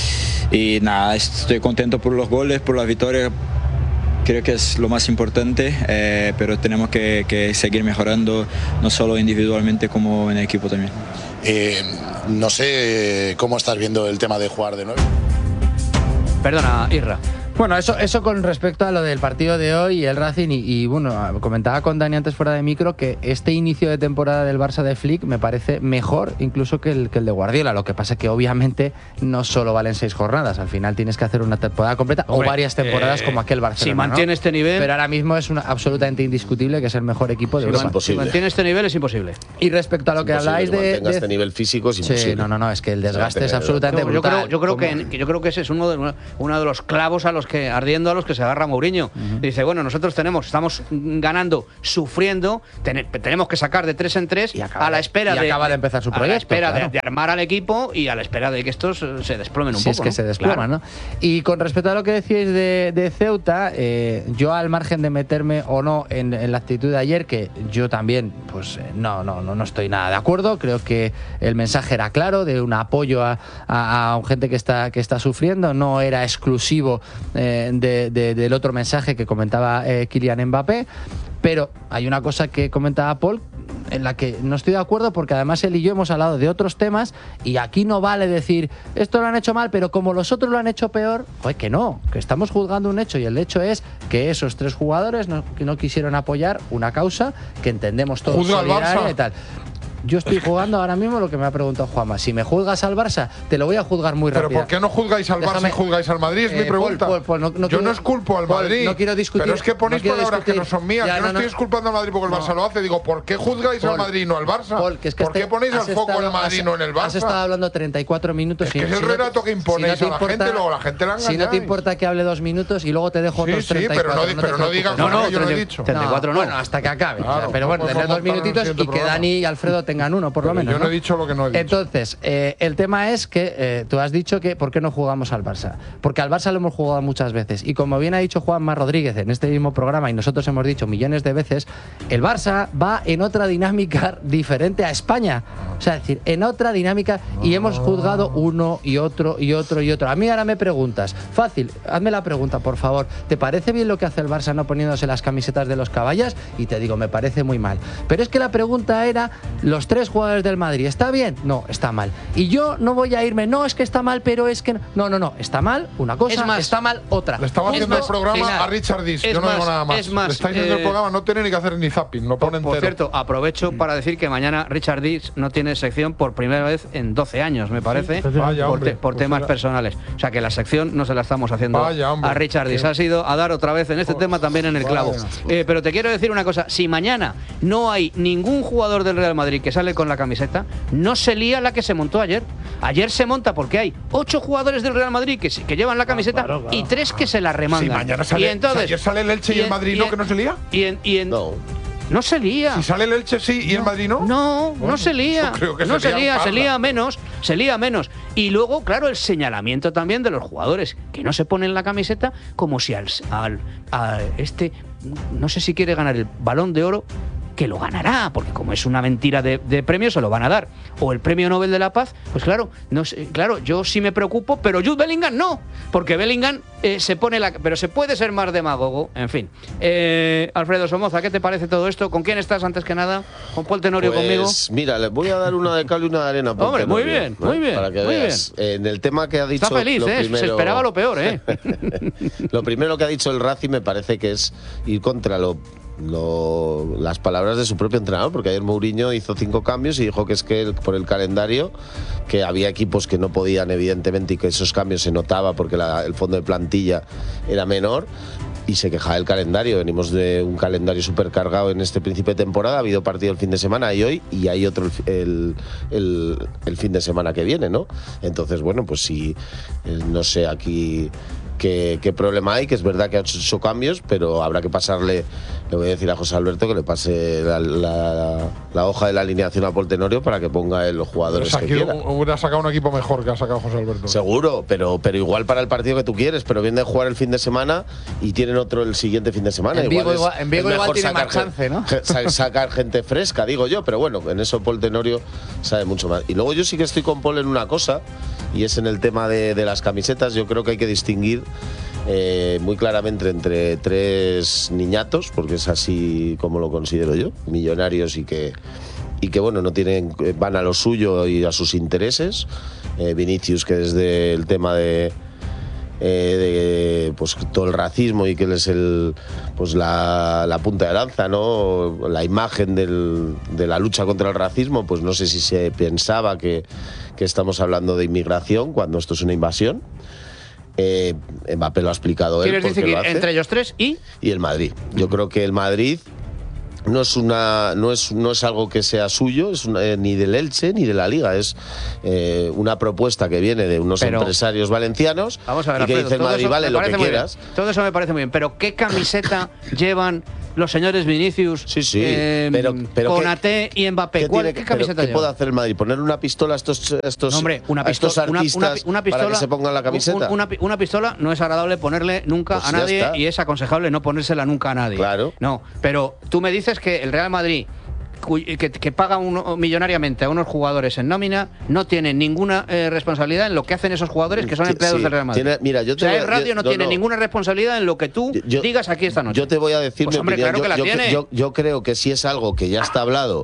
y nada, estoy contento por los goles, por la victoria, creo que es lo más importante, eh, pero tenemos que, que seguir mejorando no solo individualmente como en equipo también. Eh, no sé cómo estás viendo el tema de jugar de nuevo. Perdona, Isra. Bueno, eso, eso con respecto a lo del partido de hoy y el Racing. Y, y bueno, comentaba con Dani antes fuera de micro que este inicio de temporada del Barça de Flick me parece mejor incluso que el, que el de Guardiola. Lo que pasa es que obviamente no solo valen seis jornadas. Al final tienes que hacer una temporada completa. Hombre, o varias temporadas eh, como aquel Barcelona. Si mantiene ¿no? este nivel. Pero ahora mismo es una, absolutamente indiscutible que es el mejor equipo de si Europa. Si mantiene este nivel es imposible. Y respecto a lo es que habláis de, de este nivel físico es imposible. Sí, no, no, no, es que el desgaste es absolutamente no, yo brutal. Creo, yo creo que yo creo que ese es uno de, uno de los clavos a los que ardiendo a los que se agarra Mourinho. Uh-huh. Dice, bueno, nosotros tenemos, estamos ganando, sufriendo, ten, tenemos que sacar de tres en tres y acaba, a la espera y de acaba de empezar su proyecto, a la espera claro. de, de armar al equipo y a la espera de que estos se desplomen un si poco. es que ¿no? se desploman, claro. ¿no? Y con respecto a lo que decíais de, de Ceuta, eh, yo al margen de meterme o no en, en la actitud de ayer, que yo también, pues no, no, no, no estoy nada de acuerdo. Creo que el mensaje era claro de un apoyo a, a, a gente que está, que está sufriendo, no era exclusivo eh, de, de, del otro mensaje que comentaba eh, Kylian Mbappé. Pero hay una cosa que comentaba Paul en la que no estoy de acuerdo, porque además él y yo hemos hablado de otros temas y aquí no vale decir esto lo han hecho mal, pero como los otros lo han hecho peor, pues que no, que estamos juzgando un hecho y el hecho es que esos tres jugadores no, que no quisieron apoyar una causa que entendemos todos solidaria y tal. Yo estoy jugando ahora mismo lo que me ha preguntado Juanma. Si me juzgas al Barça, te lo voy a juzgar muy rápido. ¿Pero por qué no juzgáis al Barça y juzgáis al Madrid? Es eh, mi pregunta. Paul, Paul, Paul, no, no yo quiero, no esculpo al Paul, Madrid. No quiero discutir. Pero es que ponéis no palabras discutir. que no son mías. Ya, yo no, no estoy no. disculpando al Madrid porque el Barça no. lo hace. Digo, ¿por qué juzgáis Paul, al Madrid y no al Barça? Paul, que es que ¿Por qué este, ponéis al foco estado, al Madrid y no en el Barça? Has estado hablando treinta y cuatro minutos. Es que es el relato que imponéis a la gente y luego la gente la engañáis. Si no te importa que hable dos minutos y luego te dejo otros treinta y cuatro. Sí, pero no digas que yo no he dicho. treinta y cuatro no. Bueno, hasta que acabe. Pero bueno, tener dos minutitos y que Dani y Alfredo tengan uno, por lo menos. Yo no he dicho lo que no he dicho. Entonces, eh, el tema es que eh, tú has dicho que ¿por qué no jugamos al Barça? Porque al Barça lo hemos jugado muchas veces. Y como bien ha dicho Juanma Rodríguez en este mismo programa, y nosotros hemos dicho millones de veces, el Barça va en otra dinámica diferente a España. O sea, es decir, en otra dinámica, y hemos juzgado uno y otro y otro y otro. A mí ahora me preguntas, fácil, hazme la pregunta, por favor. ¿Te parece bien lo que hace el Barça no poniéndose las camisetas de los caballas? Y te digo, me parece muy mal. Pero es que la pregunta era, los tres jugadores del Madrid, ¿está bien? No, está mal. Y yo no voy a irme, no, es que está mal, pero es que no. No, no, no, está mal una cosa, más, está mal otra. Le estaba haciendo el programa final. a Richard Dis, yo no más, digo nada más. Es más Le estáis haciendo eh, el programa, no tiene ni que hacer ni zapping, lo pone por, entero. Por cierto, aprovecho para decir que mañana Richard Dis no tiene sección por primera vez en doce años, me parece, sí, vaya, por, hombre, te, por pues temas era. personales. O sea que la sección no se la estamos haciendo vaya, a Richard Dis. Ha sido a dar otra vez en este oh, tema también en el vaya. clavo. Eh, pero te quiero decir una cosa, si mañana no hay ningún jugador del Real Madrid que sale con la camiseta, no se lía la que se montó ayer. Ayer se monta porque hay ocho jugadores del Real Madrid que, que llevan la camiseta ah, claro, claro. y tres que se la remangan. Si mañana sale, y entonces, si ayer sale el Elche y, y el Madrid, ¿no? ¿Que no se lía? Y en, y en, no. No se lía. Si sale el Elche sí y no, el Madrid no. No, bueno, no se lía. No se, se lía, se lía menos, se lía menos. Y luego, claro, el señalamiento también de los jugadores que no se ponen la camiseta como si al, al a este, no sé si quiere ganar el Balón de Oro, que lo ganará, porque como es una mentira de, de premio, se lo van a dar. O el Premio Nobel de la Paz, pues claro, no sé, claro, yo sí me preocupo, pero Jude Bellingham no, porque Bellingham eh, se pone la... Pero se puede ser más demagogo, en fin. Eh, Alfredo Somoza, ¿qué te parece todo esto? ¿Con quién estás antes que nada? ¿Con Paul Tenorio pues, conmigo? Mira, les voy a dar una de cal y una de arena. Hombre, muy bien, ¿no? muy bien. Para que muy veas. Bien. Eh, en el tema que ha dicho... Está feliz, ¿eh? Primero, se esperaba lo peor, ¿eh? Lo primero que ha dicho el Racing me parece que es ir contra lo... Lo, las palabras de su propio entrenador, porque ayer Mourinho hizo cinco cambios y dijo que es que el, por el calendario, que había equipos que no podían evidentemente y que esos cambios se notaba porque la, el fondo de plantilla era menor, y se quejaba del calendario. Venimos de un calendario súper cargado en este principio de temporada, ha habido partido el fin de semana y hoy, y hay otro el, el, el fin de semana que viene, ¿no? Entonces, bueno, pues sí, no sé aquí qué, qué problema hay, que es verdad que ha hecho cambios, pero habrá que pasarle, le voy a decir a José Alberto que le pase la, la, la hoja de la alineación a Paul Tenorio para que ponga en los jugadores que quiera. Hubiera sacado un equipo mejor que ha sacado José Alberto. Seguro, pero, pero igual para el partido que tú quieres, pero viene de jugar el fin de semana y tienen otro el siguiente fin de semana. En Vigo igual, en Vigo igual tiene más chance, ¿no? Sacar gente fresca, digo yo, pero bueno, en eso Paul Tenorio sabe mucho más. Y luego yo sí que estoy con Paul en una cosa, y es en el tema de, de las camisetas. Yo creo que hay que distinguir eh, muy claramente entre tres niñatos, porque es así como lo considero yo, millonarios y que y que bueno, no tienen, van a lo suyo y a sus intereses. Eh, Vinicius, que desde el tema de eh, de pues todo el racismo y que él es el pues la, la punta de lanza, ¿no? La imagen del, de la lucha contra el racismo, pues no sé si se pensaba que, que estamos hablando de inmigración cuando esto es una invasión. Eh, Mbappé lo ha explicado él. ¿Quieres decir que entre ellos tres y? Y el Madrid. Yo creo que el Madrid no es una no es no es algo que sea suyo, es una, eh, ni del Elche ni de la Liga, es eh, una propuesta que viene de unos pero, empresarios valencianos vamos a ver, y que Alfredo, dice el Madrid, vale, lo que quieras. Bien. Todo eso me parece muy bien, pero ¿qué camiseta llevan los señores Vinicius, sí, sí, eh, pero, pero Konaté y Mbappé? ¿Qué, ¿Cuál, tiene, ¿qué camiseta ¿qué llevan? puede hacer el Madrid? ¿Poner una pistola a estos, estos, no, hombre, una a estos pistola, artistas una, una, una pistola, para que se pongan la camiseta? Un, una, una pistola no es agradable ponerle nunca pues a nadie y es aconsejable no ponérsela nunca a nadie. Claro. No, pero tú me dices que el Real Madrid, Que, que paga uno, millonariamente a unos jugadores en nómina, no tiene ninguna eh, responsabilidad en lo que hacen esos jugadores que son empleados sí, del Real Madrid. Tiene, mira, yo te o sea, voy, el radio yo, no, no tiene no. ninguna responsabilidad en lo que tú yo, digas aquí esta noche. Yo te voy a decir pues mi hombre, opinión. Claro que la yo, tiene. Yo, yo creo que sí es algo que ya está hablado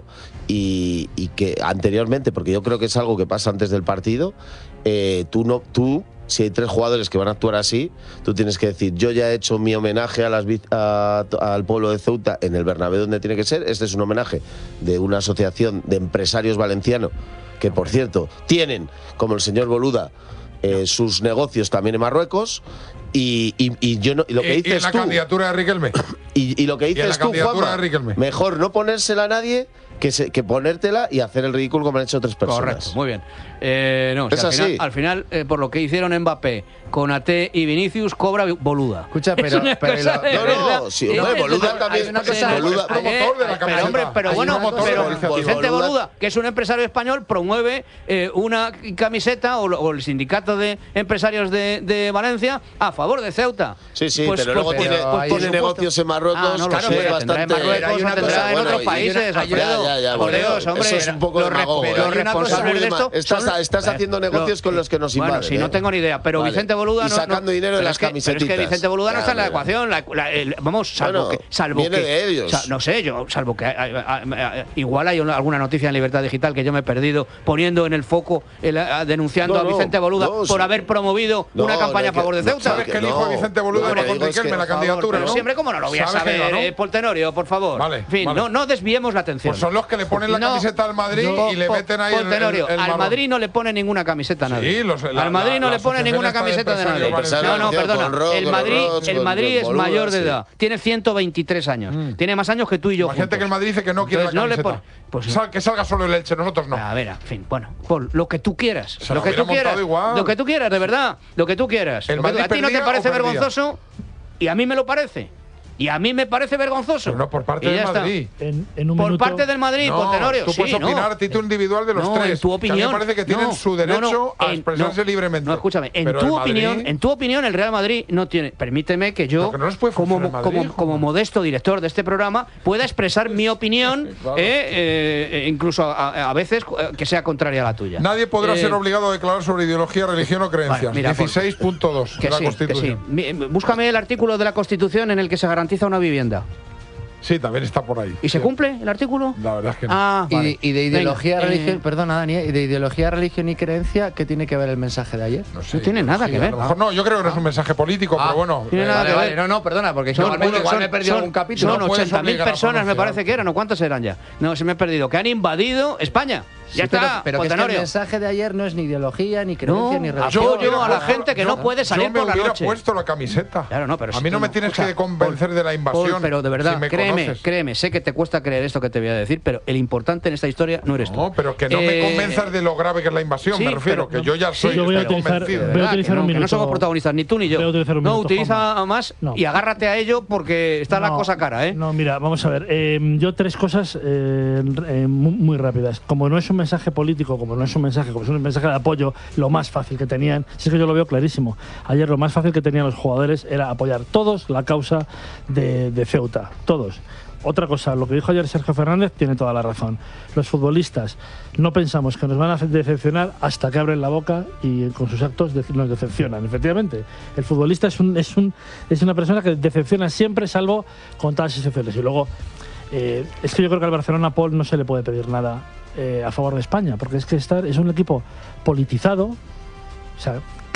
y, y que anteriormente, porque yo creo que es algo que pasa antes del partido, eh, tú no tú si hay tres jugadores que van a actuar así, tú tienes que decir, yo ya he hecho mi homenaje a las, a, al pueblo de Ceuta en el Bernabéu donde tiene que ser. Este es un homenaje de una asociación de empresarios valencianos que, por cierto, tienen, como el señor Boluda, eh, sus negocios también en Marruecos. Y, y, y yo no, y lo que y, dices y en la tú, candidatura de Riquelme. Y, y lo que dices tú, Juanma, mejor no ponérsela a nadie que, se, que ponértela y hacer el ridículo como han hecho otras personas. Correcto, muy bien. Eh, no, es o sea, así. Al final, al final eh, por lo que hicieron Mbappé, Konaté y Vinicius, cobra Boluda. Escucha, pero... pero lo, no, no, sí, hombre, Boluda también... Una cosa, Boluda, es promotor de la camiseta. Pero, hombre, pero bueno, pero Vicente Boluda, Boluda, que es un empresario español, promueve eh, una camiseta o, o el sindicato de empresarios de, de Valencia a favor de Ceuta. Sí, sí, pues, pero pues, luego pues, tiene, pues, tiene negocios en Marruecos, ah, no, claro, sé, es bastante... En Marruecos, hay una cosa, en otros países, Alfredo. Ya, ya, ya, por bueno, Dios, hombre, eso es un poco los, demagogo, re, ¿eh? los responsables de esto... Estás, son, estás haciendo negocios con los que nos invaden. Bueno, si no tengo ni idea, pero vale. Vicente Boluda... Y sacando no, dinero de las es que, camisetitas. Pero es que Vicente Boluda no ya, está en la ya. ecuación. La, la, el, vamos, salvo bueno, que... Salvo viene que, de ellos. O sea, no sé, yo, salvo que... A, a, a, a, igual hay una, alguna noticia en Libertad Digital que yo me he perdido poniendo en el foco, el, a, denunciando no, a Vicente Boluda no, por sí. haber promovido No, una campaña no, a favor de no, Ceuta. ¿Sabes que el no, hijo de Vicente Boluda lo va que con digo es Riquelme que, en la por candidatura, Pero ¿no? siempre, ¿cómo no lo voy a ¿Sabes que saber, no, no? eh, Paul Tenorio, por favor? Vale, en fin, vale. no, no desviemos la atención. Pues son los que le ponen la No, camiseta al Madrid no, y le Po- meten ahí Paul el, el, Tenorio, el al marrón. Madrid no le pone ninguna camiseta a nadie. Sí, los- la- al Madrid la- no la le pone asociación ninguna esta de camiseta de nadie. empresarios No, no, valencianos, perdona. con Ro, El con Madrid, Roch, el con Madrid es Boluda, mayor de sí. edad. Tiene ciento veintitrés años. Mm. Tiene más años que tú y yo. Imagínate juntos. que el Madrid dice que no quiere Entonces, la no le camiseta. pon- pues- Sal- que salga solo el Elche, nosotros no. A ver, en fin, bueno, Paul, lo que tú quieras. Se Lo lo que hubiera tú quieras. montado igual. Lo que tú quieras, de verdad. Lo que tú quieras. ¿El Lo que- Madrid ¿A ti no te perdía parece o perdía? vergonzoso? Y a mí me lo parece. Y a mí me parece vergonzoso. Pero no por parte Y del ya está. Madrid. En, en un Por minuto, parte del Madrid, No, Paul Tenorio. tú Sí, puedes no. opinar a título individual de los No, tres. en tu Que opinión. a mí me parece que tienen no, su derecho no, no, a en- expresarse no, libremente. No, escúchame, en Pero tu el Madrid- opinión, en tu opinión, el Real Madrid no tiene. Permíteme que yo, Lo que no les puede como, funcionar en Madrid, como, como modesto director de este programa, pueda expresar mi opinión, Claro. eh, eh, incluso a, a veces eh, que sea contraria a la tuya. Nadie podrá Eh, ser obligado a declarar sobre ideología, religión o creencias. Vale, mira, Paul. dieciséis punto dos Que de la sí, que sí. Constitución. Mi- Búscame el artículo de la Constitución en el que se garantiza una vivienda. Sí, también está por ahí. ¿Y se Sí. cumple el artículo? La verdad es que no. Ah, Y, vale. y de ideología, Venga, religión, eh, perdona Dani, ¿y de ideología, religión y creencia, ¿qué tiene que ver el mensaje de ayer? No sé, no tiene nada sí, que a ver. lo mejor no, yo creo que no es un mensaje político, pero bueno. tiene eh, nada Vale, que vale, ver. no, no, perdona, porque Son- igual, me- igual son- me he perdido son- algún capítulo. Son No puedes ochenta mil obligar a personas, me pronunciar. parece que eran, ¿o cuántos eran ya? No, se me he perdido. Que han invadido España. Ya Sí, pero- está, pero, que es que el Tenorio. mensaje de ayer no es ni ideología, ni creencia, No, ni yo- religión. apoyo hubiera a la puesto- gente que yo- no puede salir yo me por la hubiera noche. puesto la camiseta. Claro, no, pero a si mí no tú me tienes escucha, que convencer Paul, de la invasión. Paul, pero de verdad, si me créeme, conoces. créeme, sé que te cuesta creer esto que te voy a decir, pero el importante en esta historia no eres tú. No, pero que no Eh, me convenzas de lo grave que es la invasión, sí, me refiero, pero- que yo ya sí, soy yo voy a estoy utilizar- convencido. De voy a verdad, utilizar que no, un que no minuto. somos protagonistas, ni tú ni yo. Voy a utilizar un no, minuto, utiliza Juanma. más No. y agárrate a ello porque está la No, cosa cara, ¿eh? No, mira, vamos a ver. eh, yo tres cosas eh, eh, muy, muy rápidas. Como no es un mensaje político, como no es un mensaje, como es un mensaje de apoyo, lo más fácil que tenían, si es que yo lo veo clarísimo. Ayer lo más fácil que tenían los jugadores era apoyar todos la causa de, de Ceuta, todos. Otra cosa, lo que dijo ayer Sergio Fernández tiene toda la razón. Los futbolistas no pensamos que nos van a decepcionar hasta que abren la boca y con sus actos de- nos decepcionan. Efectivamente, el futbolista es, un, es, un, es una persona que decepciona siempre, salvo con todas las excepciones. Y luego, eh, es que yo creo que al Barcelona, Paul, no se le puede pedir nada eh, a favor de España, porque es que estar, es un equipo politizado, o sea,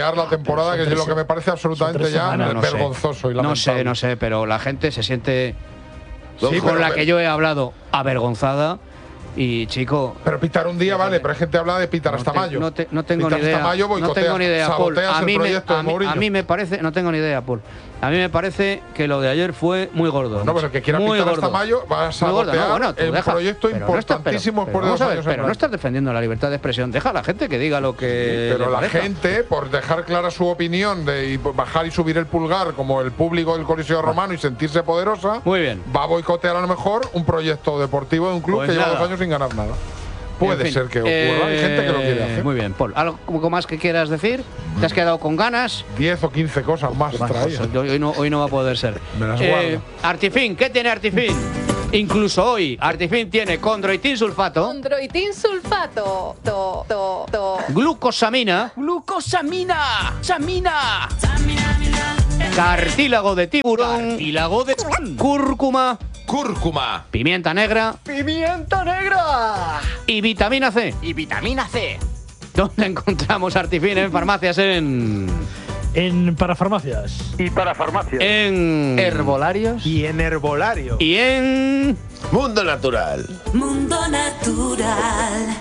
sabotear la temporada, que es lo que me parece absolutamente ya No, no vergonzoso y No lamentable. sé, no sé, pero la gente se siente Sí, con pero- la que yo he hablado avergonzada. Y chico, Pero pitar un día vale, pero hay gente que habla de pitar hasta te- mayo. no, te- no tengo Pitar ni idea. hasta mayo, no boicoteas, tengo ni idea, Paul. saboteas A el mí, me, proyecto de a, mí, Mourinho. a mí me parece, no tengo ni idea, Paul. A mí me parece que lo de ayer fue muy gordo. No, pero el que quiera muy pintar gordo. hasta mayo va a Muy gordo, sabotear no, bueno, tú el deja, proyecto pero no estás- importantísimo pero- pero por vamos dos a ver, años en Pero no blanco. estás defendiendo la libertad de expresión. Deja a la gente que diga lo que. Pero le la parezca. gente, por dejar clara su opinión de y bajar y subir el pulgar como el público del Coliseo Romano y sentirse poderosa, Muy bien. va a boicotear a lo mejor un proyecto deportivo de un club Pues que lleva nada. dos años sin ganar nada. Puede En fin, ser que ocurra. Hay gente que lo quiere eh, hacer. Muy bien, Paul. ¿Algo más que quieras decir? ¿Te has quedado con ganas? diez o quince cosas más Bueno, traía. pues hoy, no, hoy no va a poder ser. Me las Eh, guardo. Artifin, ¿qué tiene Artifin? Incluso hoy, Artifin tiene condroitin sulfato, Condroitin sulfato. To, to, to. glucosamina, ¡Glucosamina! ¡Samina! cartílago de tiburón, Cartílago de cúrcuma, cúrcuma, pimienta negra pimienta negra y vitamina C. y vitamina C. ¿Dónde encontramos Artifin? En farmacias en... En parafarmacias. Y para farmacias. En... Herbolarios. Y en herbolario. Y en... Mundo Natural. Mundo Natural.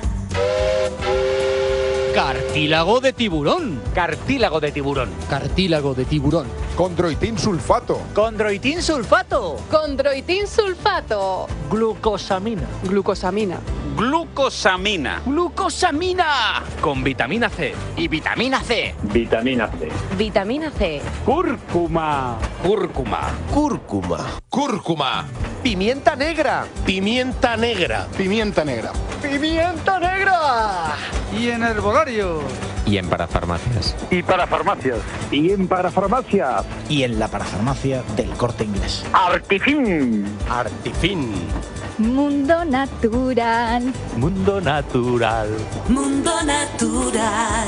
Cartílago de tiburón. Cartílago de tiburón. Cartílago de tiburón. Condroitin sulfato. Condroitin sulfato. Condroitin sulfato. Glucosamina. Glucosamina. Glucosamina. Glucosamina. Con vitamina C. Y vitamina C. Vitamina C. Vitamina C. Cúrcuma. Cúrcuma. Cúrcuma. Cúrcuma. Pimienta negra. Pimienta negra. Pimienta negra. Pimienta negra. Y en herbolario. Y en parafarmacias. Y para farmacias. Y en para farmacias. Y en la parafarmacia del Corte Inglés. Artifin. Artifin. Mundo Natural. Mundo natural. Mundo Natural.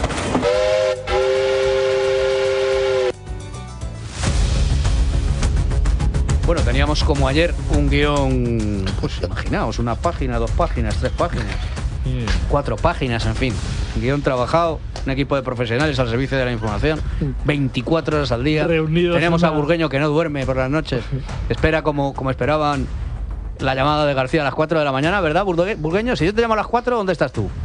Bueno, teníamos como ayer un guión, pues imaginaos, una página, dos páginas, tres páginas, cuatro páginas, en fin. Un guión trabajado, un equipo de profesionales al servicio de la información, veinticuatro horas al día. Reunidos Tenemos en a una- Burgueño que no duerme por las noches. Espera como, como esperaban la llamada de García a las cuatro de la mañana, ¿verdad, Burgue- Burgueño? Si yo te llamo a las cuatro, ¿dónde estás tú?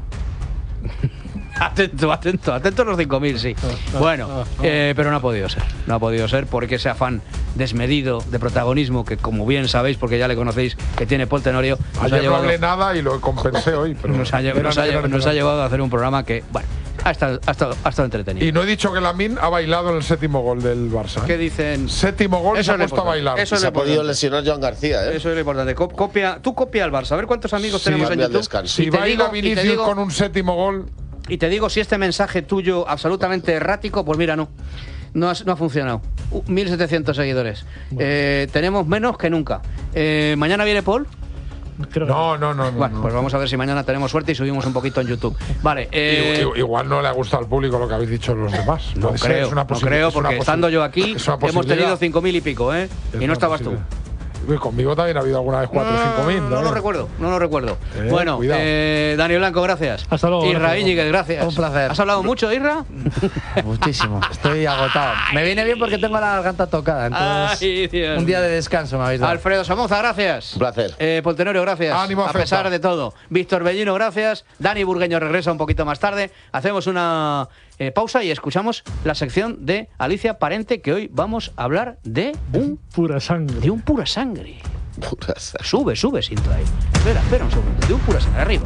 Atento, atento, atento a los cinco mil, sí. Bueno, eh, pero no ha podido ser. No ha podido ser porque ese afán desmedido de protagonismo que, como bien sabéis, porque ya le conocéis, que tiene Paul Tenorio, nos ha Ayer no llevado, hablé nada y lo compensé hoy. Pero nos ha, lle- era- nos ha lle- era nos ha necesario. llevado a hacer un programa que, bueno, ha estado, ha estado, ha estado entretenido. Y no he dicho que Lamine ha bailado en el séptimo gol del Barça. ¿eh? ¿Qué dicen? Séptimo gol y se Eso ha es lo puesto a importante. bailar. Eso es Se lo ha podido importante. lesionar Joan García, ¿eh? Eso es lo importante. Co- Copia, tú copia al Barça. A ver cuántos amigos Sí, tenemos en cambia el YouTube. descanso. Si Y te baila digo- y te Vinicius digo- con un séptimo gol. Y te digo, si este mensaje tuyo absolutamente errático, pues mira, no. No ha, no ha funcionado. Uh, mil setecientos seguidores. Eh, tenemos menos que nunca. Eh, ¿Mañana viene Paul? Creo que No, no, no. no, Bueno, no. pues vamos a ver si mañana tenemos suerte y subimos un poquito en YouTube. Vale. eh, Igual, igual no le ha gustado al público lo que habéis dicho los demás. no Puede ser, creo, es una no posi- creo, es una porque posi- estando yo aquí es una hemos posibilidad. tenido cinco mil y pico, ¿eh? Es Y no una estabas tú. posibilidad. Uy, conmigo también ha habido alguna vez cuatro o cinco mil. No, no lo recuerdo, no lo recuerdo. Eh, bueno, cuidado. eh, Dani Blanco, gracias. Hasta luego, Isra gracias. Íñiguez, gracias. Un placer. ¿Has hablado mucho, Isra? Muchísimo. Estoy agotado. Me viene bien porque tengo la garganta tocada. Entonces, Ay, Dios. un día de descanso me habéis dado. Alfredo Somoza, gracias. Un placer. Eh, Paul Tenorio, gracias. Ánimo, a Ceuta. pesar de todo. Víctor Bellino, gracias. Dani Burgueño regresa un poquito más tarde. Hacemos una eh, pausa y escuchamos la sección de Alicia Parente, que hoy vamos a hablar de un, Pura sangre. de un pura sangre. Pura sangre. Sube, sube, Sinto ahí. Espera, espera un segundo. De un pura sangre, arriba.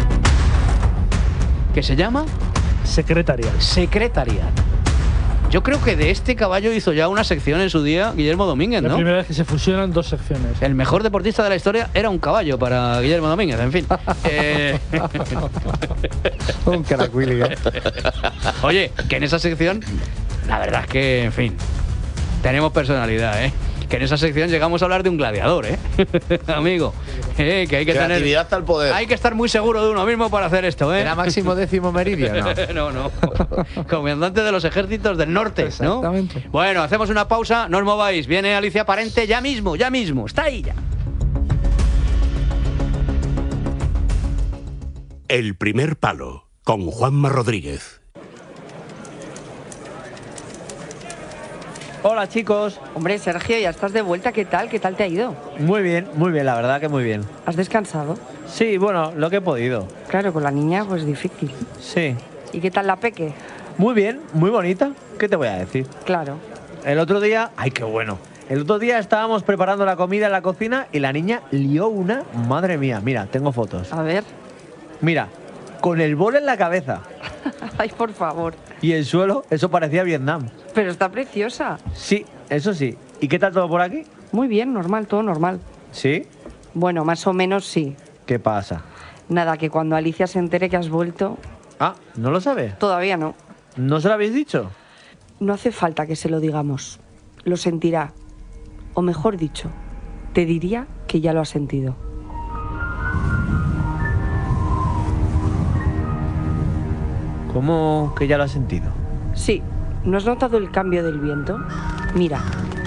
Que se llama Secretarial. Secretariat. Yo creo que de este caballo hizo ya una sección en su día Guillermo Domínguez, La ¿no? primera vez que se fusionan dos secciones. El mejor deportista de la historia era un caballo para Guillermo Domínguez, en fin. Eh, Un caracuili, ¿eh? Oye, que en esa sección, la verdad es que, en fin, tenemos personalidad, ¿eh? Que en esa sección llegamos a hablar de un gladiador, ¿eh? Amigo, eh, que hay que tener... Creatividad al poder. Hay que estar muy seguro de uno mismo para hacer esto, ¿eh? ¿Era máximo décimo meridio? No. no, no. Comandante de los ejércitos del norte, ¿no? Exactamente. Bueno, hacemos una pausa, no os mováis. Viene Alicia Parente ya mismo, ya mismo. Está ahí ya. El primer palo con Juanma Rodríguez. Hola chicos. Hombre, Sergio, ya estás de vuelta. ¿Qué tal? ¿Qué tal te ha ido? Muy bien, muy bien, la verdad que muy bien. ¿Has descansado? Sí, bueno, lo que he podido. Claro, con la niña pues difícil. Sí. ¿Y qué tal la peque? Muy bien, muy bonita. ¿Qué te voy a decir? Claro. el otro día... ¡Ay, qué bueno! El otro día estábamos preparando la comida en la cocina y la niña lió una... Madre mía, mira, tengo fotos. A ver. Mira, con el bol en la cabeza. Ay, por favor. Y el suelo, eso parecía Vietnam. Pero está preciosa. Sí, eso sí. ¿Y qué tal todo por aquí? Muy bien, normal, todo normal. ¿Sí? Bueno, más o menos sí. ¿Qué pasa? Nada, que cuando Alicia se entere que has vuelto... Ah, ¿no lo sabe? Todavía no. ¿No se lo habéis dicho? No hace falta que se lo digamos. Lo sentirá. O mejor dicho, te diría que ya lo ha sentido. ¿Cómo que ya lo has sentido? Sí, ¿no has notado el cambio del viento? Mira,